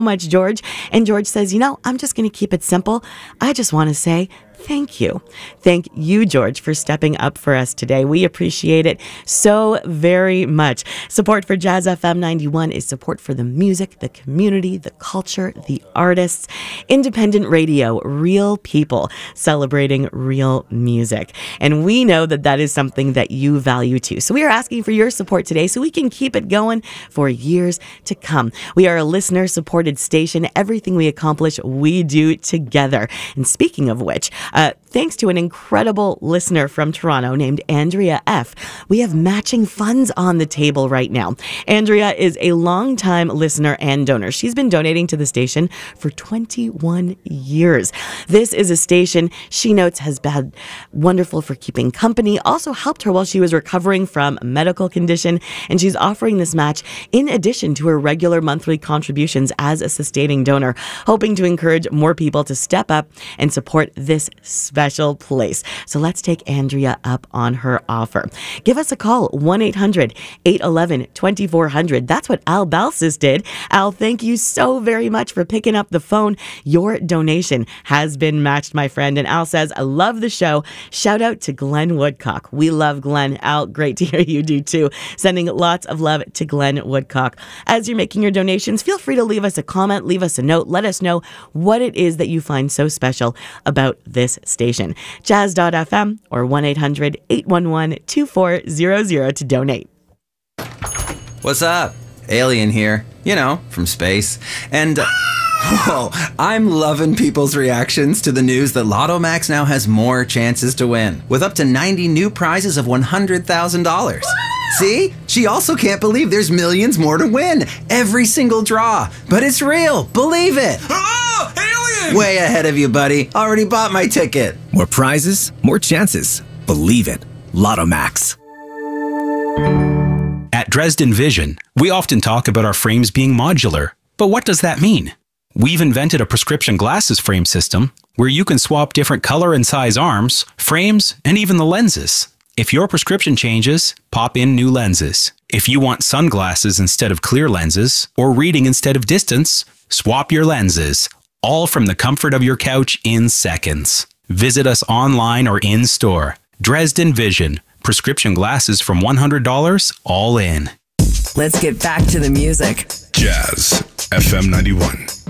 much, George. And George says, I'm just going to keep it simple. I just want to say thank you. Thank you, George, for stepping up for us today. We appreciate it so very much. Support for Jazz FM 91 is support for the music, the community, the culture, the artists. Independent radio, real people celebrating real music. And we know that that is something that you value too. So we are asking for your support today so we can keep it going for years to come. We are a listener-supported station. Everything we accomplish, we do together. And speaking of which, thanks to an incredible listener from Toronto named Andrea F., we have matching funds on the table right now. Andrea is a longtime listener and donor. She's been donating to the station for 21 years. This is a station she notes has been wonderful for keeping company, also helped her while she was recovering from a medical condition, and she's offering this match in addition to her regular monthly contributions as a sustaining donor, hoping to encourage more people to step up and support this special place. So let's take Andrea up on her offer. Give us a call, 1-800-811-2400. That's what Al Balsis did. Al, thank you so very much for picking up the phone. Your donation has been matched, my friend. And Al says, I love the show. Shout out to Glenn Woodcock. We love Glenn. Al, great to hear you do too. Sending lots of love to Glenn Woodcock. As you're making your donations, feel free to leave us a comment, leave us a note. Let us know what it is that you find so special about this station. Jazz.fm or 1-800-811-2400 to donate. What's up? Alien here. From space. And, whoa, I'm loving people's reactions to the news that Lotto Max now has more chances to win, with up to 90 new prizes of $100,000. See? She also can't believe there's millions more to win. Every single draw. But it's real. Believe it. Oh, alien! Way ahead of you, buddy. Already bought my ticket. More prizes, more chances. Believe it. Lotto Max. At Dresden Vision, we often talk about our frames being modular. But what does that mean? We've invented a prescription glasses frame system where you can swap different color and size arms, frames, and even the lenses. If your prescription changes, pop in new lenses. If you want sunglasses instead of clear lenses, or reading instead of distance, swap your lenses, all from the comfort of your couch in seconds. Visit us online or in store. Dresden Vision. Prescription glasses from $100, all in. Let's get back to the music. Jazz FM 91.